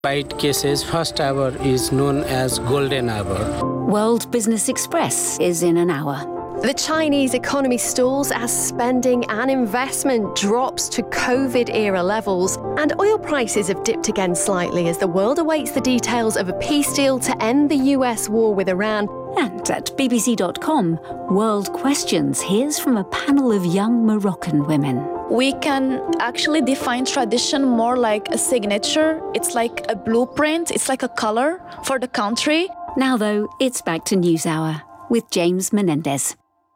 Flight cases first hour is known as golden hour. World Business Express is in an hour. The Chinese economy stalls as spending and investment drops to COVID-era levels, and oil prices have dipped again slightly as the world awaits the details of a peace deal to end the US war with Iran. And at BBC.com, World Questions hears from a panel of young Moroccan women. We can actually define tradition more like a signature. It's like a blueprint. It's like a color for the country. Now, though, it's back to NewsHour with James Menendez.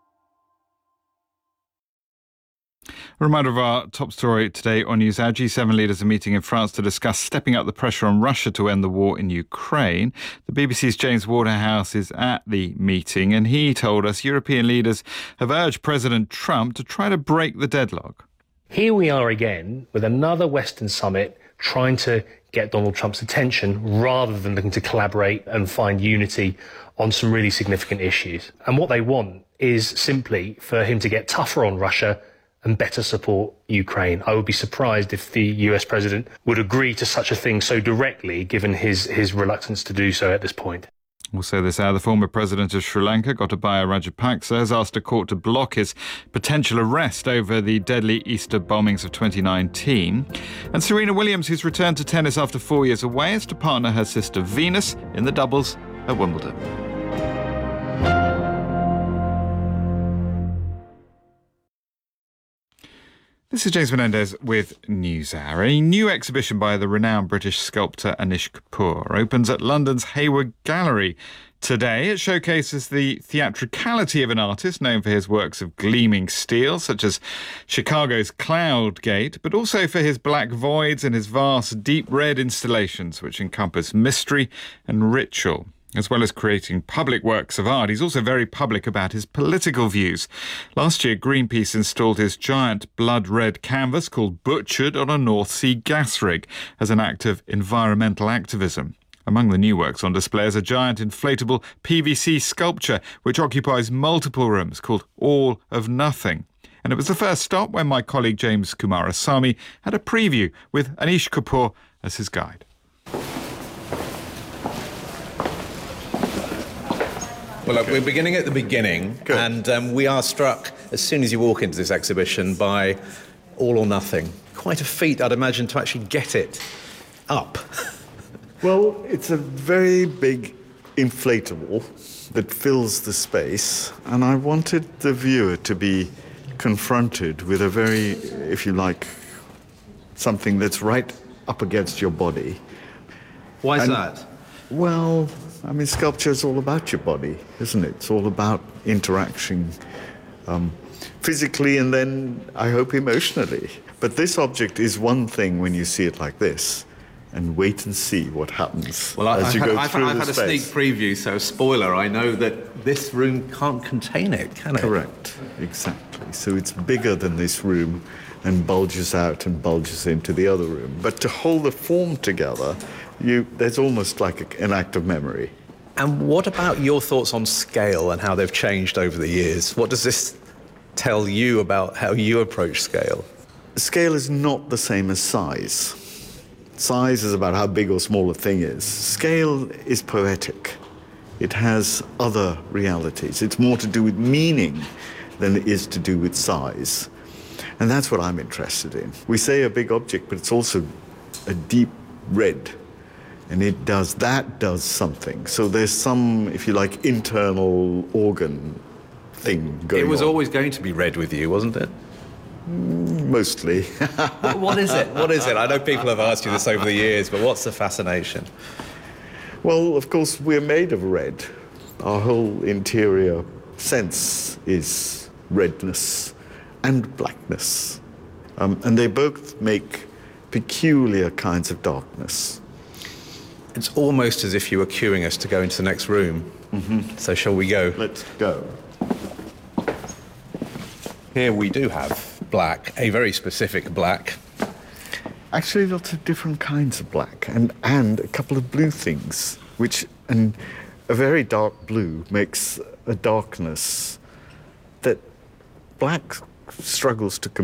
A reminder of our top story today on NewsHour. G7 leaders are meeting in France to discuss stepping up the pressure on Russia to end the war in Ukraine. The BBC's James Waterhouse is at the meeting, and he told us European leaders have urged President Trump to try to break the deadlock. Here we are again with another Western summit trying to get Donald Trump's attention rather than looking to collaborate and find unity on some really significant issues. And what they want is simply for him to get tougher on Russia and better support Ukraine. I would be surprised if the US president would agree to such a thing so directly, given his reluctance to do so at this point. Also this hour, the former president of Sri Lanka, Gotabaya Rajapaksa, has asked a court to block his potential arrest over the deadly Easter bombings of 2019. And Serena Williams, who's returned to tennis after 4 years away, is to partner her sister Venus in the doubles at Wimbledon. This is James Menendez with NewsHour. A new exhibition by the renowned British sculptor Anish Kapoor opens at London's Hayward Gallery today. It showcases the theatricality of an artist known for his works of gleaming steel, such as Chicago's Cloud Gate, but also for his black voids and his vast deep red installations, which encompass mystery and ritual. As well as creating public works of art, he's also very public about his political views. Last year, Greenpeace installed his giant blood-red canvas called Butchered on a North Sea gas rig as an act of environmental activism. Among the new works on display is a giant inflatable PVC sculpture which occupies multiple rooms called All of Nothing. And it was the first stop when my colleague James Kumarasamy had a preview with Anish Kapoor as his guide. Well, look, we're beginning at the beginning, and we are struck, as soon as you walk into this exhibition, by All or Nothing. Quite a feat, I'd imagine, to actually get it up. Well, it's a very big inflatable that fills the space, and I wanted the viewer to be confronted with a very, if you like, something that's right up against your body. Why is that? Well, I mean, sculpture is all about your body, isn't it? It's all about interaction physically and then, I hope, emotionally. But this object is one thing when you see it like this, and wait and see what happens as you go through the I've had a sneak preview, so spoiler, I know that this room can't contain it, can it? Correct, exactly. So it's bigger than this room and bulges out and bulges into the other room. But to hold the form together, there's almost like an act of memory. And what about your thoughts on scale and how they've changed over the years? What does this tell you about how you approach scale? Scale is not the same as size. Size is about how big or small a thing is. Scale is poetic. It has other realities. It's more to do with meaning than it is to do with size. And that's what I'm interested in. We say a big object, but it's also a deep red. And it does something. So there's some, if you like, internal organ thing going on. It was always going to be red with you, wasn't it? Mostly. What is it? What is it? I know people have asked you this over the years, but what's the fascination? Well, of course, we're made of red. Our whole interior sense is redness and blackness. And they both make peculiar kinds of darkness. It's almost as if you were cueing us to go into the next room. Mm-hmm. So shall we go? Let's go. Here we do have black, a very specific black. Actually, lots of different kinds of black, and a couple of blue things, and a very dark blue makes a darkness that black struggles to